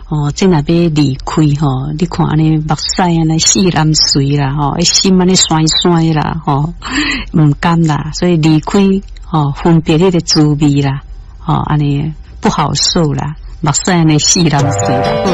这若要离开吼，你看安尼目屎安尼四淋水啦吼，心安尼酸酸啦吼，唔甘啦，所以离开分别你的滋味啦，安尼不好受啦，目屎安尼四淋水啦。